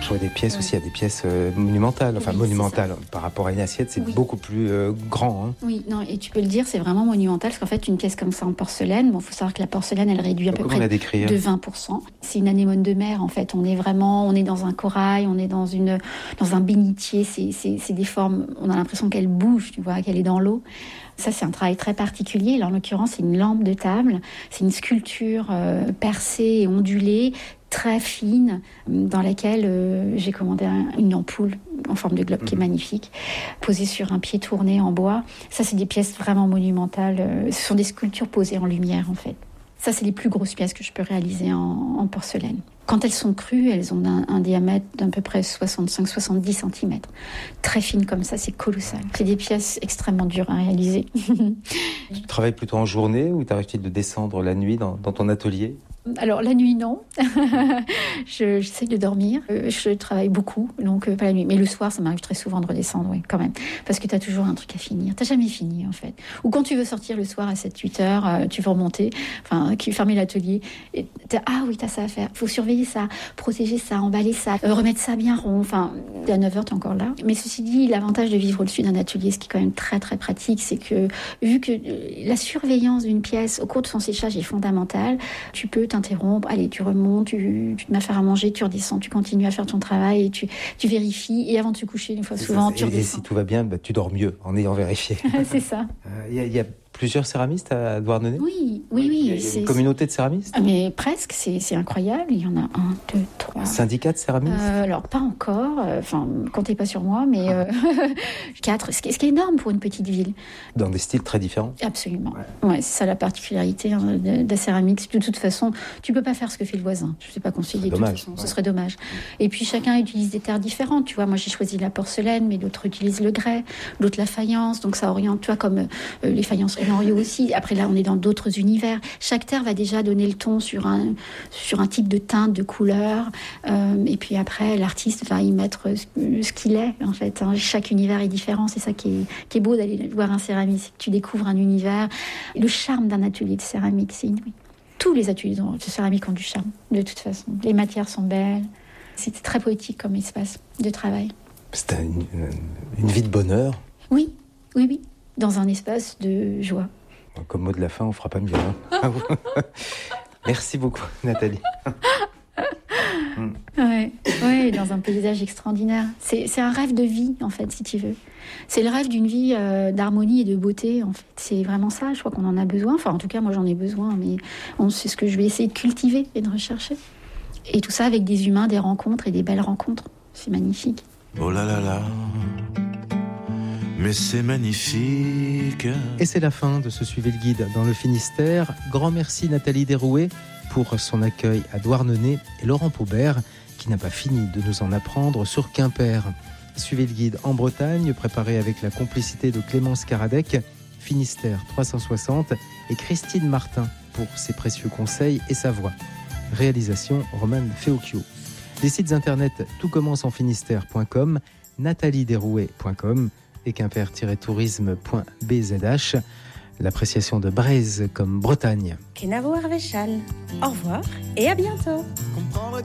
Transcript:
vois des pièces aussi, il y a des pièces monumentales, monumentales. Par rapport à une assiette, c'est beaucoup plus grand. Hein. Oui, non, et tu peux le dire, c'est vraiment monumental, parce qu'en fait, une pièce comme ça en porcelaine, il faut savoir que la porcelaine, elle réduit à peu près de 20%. C'est une anémone de mer, en fait. On est dans un corail, on est dans un bénitier, c'est des formes, on a l'impression qu'elle bouge, tu vois, qu'elle est dans l'eau. Ça, c'est un travail très particulier. Là, en l'occurrence, c'est une lampe de table. C'est une sculpture percée et ondulée, très fine, dans laquelle j'ai commandé une ampoule en forme de globe qui est magnifique, posée sur un pied tourné en bois. Ça, c'est des pièces vraiment monumentales. Ce sont des sculptures posées en lumière, en fait. Ça, c'est les plus grosses pièces que je peux réaliser en porcelaine. Quand elles sont crues, elles ont un diamètre d'à peu près 65-70 cm. Très fines comme ça, c'est colossal. C'est des pièces extrêmement dures à réaliser. Tu travailles plutôt en journée ou t'arrives-t-il de descendre la nuit dans ton atelier ? Alors, la nuit, non. J'essaie de dormir. Je travaille beaucoup, donc pas la nuit. Mais le soir, ça m'arrive très souvent de redescendre, oui, quand même. Parce que t'as toujours un truc à finir. T'as jamais fini, en fait. Ou quand tu veux sortir le soir à 7-8 heures, tu veux remonter, fermer l'atelier. Et t'as ça à faire. Faut surveiller ça, protéger ça, emballer ça, remettre ça bien rond. À 9 heures, t'es encore là. Mais ceci dit, l'avantage de vivre au-dessus d'un atelier, ce qui est quand même très, très pratique, c'est que, vu que la surveillance d'une pièce au cours de son séchage est fondamentale, tu peux t'interrompre, allez, tu remontes, tu te mets à faire à manger, tu redescends, tu continues à faire ton travail et tu vérifies. Et avant de se coucher, une fois souvent, tu redescends. Et si tout va bien, tu dors mieux en ayant vérifié. C'est ça. Il y a plusieurs céramistes à Douarnenez ? Oui. Il y a une communauté de céramistes ? Mais presque, c'est incroyable. Il y en a 1, 2, 3. Un syndicat de céramistes ? Alors, pas encore. Comptez pas sur moi, mais 4. Ce qui est énorme pour une petite ville. Dans des styles très différents ? Absolument. Ouais, c'est ça la particularité de la céramique. De toute façon, tu peux pas faire ce que fait le voisin. Je sais pas conseiller. Dommage. Ce serait dommage. Et puis, chacun utilise des terres différentes. Tu vois, moi, j'ai choisi la porcelaine, mais d'autres utilisent le grès, d'autres la faïence. Donc, ça oriente, tu vois, comme les faïences Henriot aussi. Après, là, on est dans d'autres univers. Chaque terre va déjà donner le ton sur un type de teinte, de couleur. Et puis après, l'artiste va y mettre ce qu'il est, en fait. Chaque univers est différent. C'est ça qui est beau d'aller voir un céramiste. C'est que tu découvres un univers. Le charme d'un atelier de céramique, c'est inouï. Tous les ateliers de céramique ont du charme, de toute façon. Les matières sont belles. C'était très poétique comme espace de travail. C'était une vie de bonheur. Oui. Dans un espace de joie. Comme mot de la fin, on fera pas mieux. Hein. Merci beaucoup, Nathalie. Ouais, dans un paysage extraordinaire. C'est un rêve de vie, en fait, si tu veux. C'est le rêve d'une vie d'harmonie et de beauté, en fait. C'est vraiment ça, je crois qu'on en a besoin. Enfin, en tout cas, moi, j'en ai besoin, mais c'est ce que je vais essayer de cultiver et de rechercher. Et tout ça avec des humains, des rencontres et des belles rencontres. C'est magnifique. Oh là là là, mais c'est magnifique. Et c'est la fin de ce Suivez le Guide dans le Finistère. Grand merci Nathalie Derouet pour son accueil à Douarnenez et Laurent Paubert qui n'a pas fini de nous en apprendre sur Quimper. Suivez le Guide en Bretagne, préparé avec la complicité de Clémence Karadec, Finistère 360 et Christine Martin pour ses précieux conseils et sa voix. Réalisation Romane Feocchio. Les sites internet toutcommenceenfinistère.com, nathaliederouet.com et quimper-tourisme.bzh. L'appréciation de Braise comme Bretagne. Kenavo Arvéchal. Au revoir et à bientôt. Comprendre